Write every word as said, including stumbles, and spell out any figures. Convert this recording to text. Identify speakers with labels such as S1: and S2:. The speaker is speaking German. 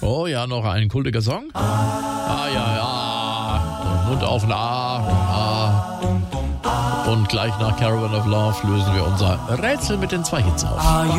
S1: Oh ja, noch ein kultiger Song. Ah ja, ja. Mund auf ein A. A. Und gleich nach Caravan of Love lösen wir unser Rätsel mit den zwei Hits auf.